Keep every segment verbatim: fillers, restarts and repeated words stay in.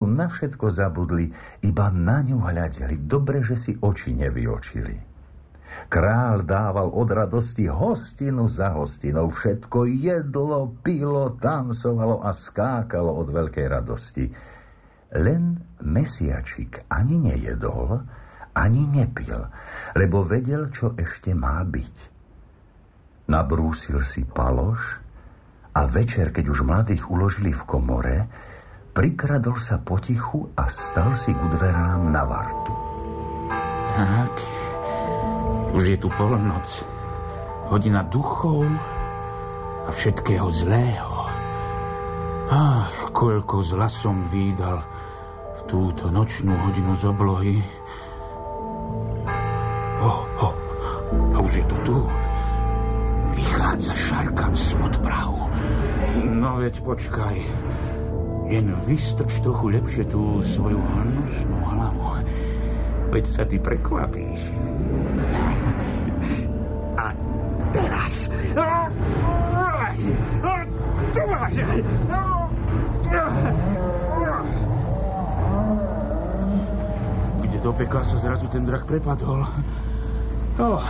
na všetko zabudli, iba na ňu hľadeli. Dobre, že si oči nevyočili. Kráľ dával od radosti hostinu za hostinou. Všetko jedlo, pilo, tancovalo a skákalo od veľkej radosti. Len mesiačik ani nejedol, ani nepil, lebo vedel, čo ešte má byť. Nabrúsil si paloš a večer, keď už mladých uložili v komore, prikradol sa potichu a stal si ku dverám na vartu. Tak, už je tu polnoc, hodina duchov a všetkého zlého. Ach, koľko zla som vídal v túto nočnú hodinu z oblohy. Ho, ho, a už je to tu. Vychádza Šarkan spod prahu. No veď počkaj, jen vystrč trochu lepšie tú svoju hnošnú hlavu. Veď sa ty prekvapíš. A teraz... Kde do pekla sa zrazu ten drak prepadol. Oh.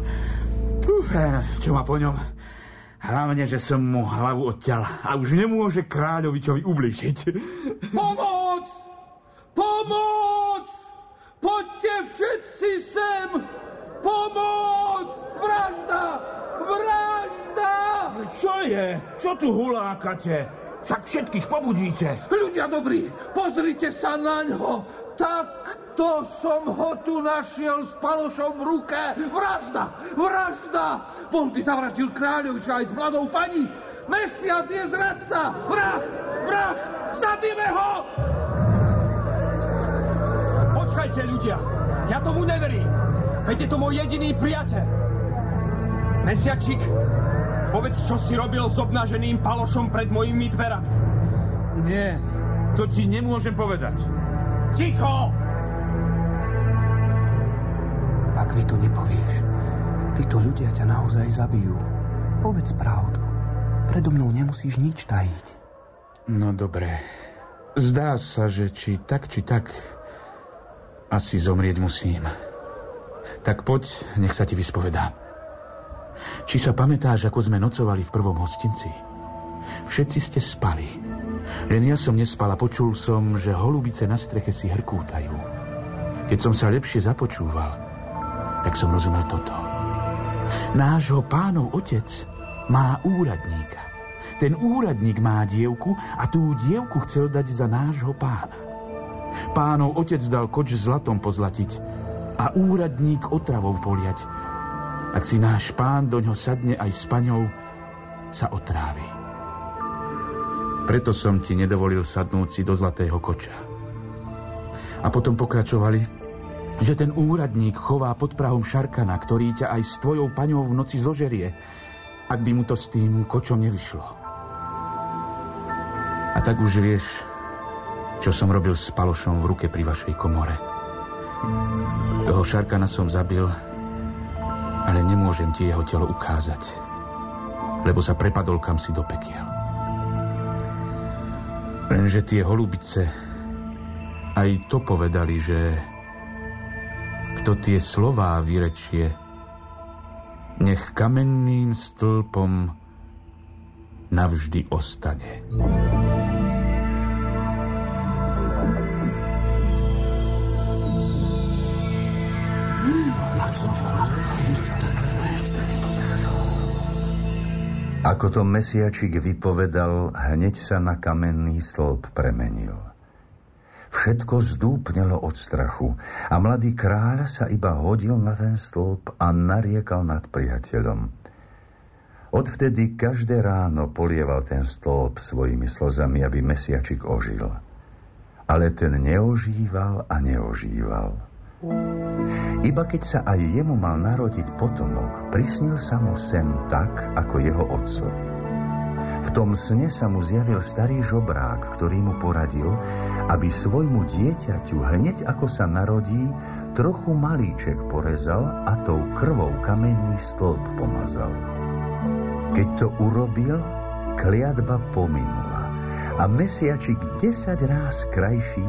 Čo má po ňom? Hlavne, že som mu hlavu odťal a už nemôže kráľovičovi ublížiť. Pomoc! Pomoc! Poďte všetci sem! Pomoc! Vražda! Vražda! Čo je? Čo tu hulákate? Však všetkých pobudíte. Ľudia dobrí, pozrite sa na ňo. Takto som ho tu našiel s palošom v ruke. Vražda! Vražda! Bol by zavraždil kráľoviča aj s mladou pani. Mesiac je zradca! Vrah! Vrah! Zabíme ho! Počkajte, ľudia. Ja tomu neverím. Veď je to môj jediný priateľ. Mesiačik, povedz, čo si robil s obnaženým palošom pred mojimi dverami. Nie, to ti nemôžem povedať. Ticho! Ak mi to nepovieš, títo ľudia ťa naozaj zabijú. Povedz pravdu. Predo mnou nemusíš nič tajiť. No dobre. Zdá sa, že či tak, či tak asi zomrieť musím. Tak poď, nech sa ti vyspovedá. Či sa pamätáš, ako sme nocovali v prvom hostinci? Všetci ste spali. Len ja som nespal a počul som, že holubice na streche si hrkútajú. Keď som sa lepšie započúval, tak som rozumel toto. Nášho pánov otec má úradníka. Ten úradník má dievku a tú dievku chcel dať za nášho pána. Pánov otec dal koč zlatom pozlatiť a úradník otravou poliať. Ak si náš pán doňho sadne aj s paňou, sa otrávi. Preto som ti nedovolil sadnúť si do zlatého koča. A potom pokračovali, že ten úradník chová pod prahom Šarkana, ktorý ťa aj s tvojou paňou v noci zožerie, ak by mu to s tým kočom nevyšlo. A tak už vieš, čo som robil s palošom v ruke pri vašej komore. Toho Šarkana som zabil, ale nemôžem ti jeho telo ukázať, lebo sa prepadol kamsi do pekiel. Lenže tie holubice aj to povedali, že kto tie slová vyrečie, nech kamenným stĺpom navždy ostane. Ako to mesiačik vypovedal, hneď sa na kamenný stĺp premenil. Všetko zdúpnelo od strachu a mladý kráľ sa iba hodil na ten stĺp a nariekal nad priateľom. Odvtedy každé ráno polieval ten stĺp svojimi slzami, aby mesiačik ožil. Ale ten neožíval a neožíval. Iba keď sa aj jemu mal narodiť potomok, prisnil sa mu sen tak, ako jeho otcovi. V tom sne sa mu zjavil starý žobrák, ktorý mu poradil, aby svojmu dieťaťu hneď ako sa narodí, trochu malíček porezal a tou krvou kamenný stĺp pomazal. Keď to urobil, kliatba pominula a mesiačik desať ráz krajší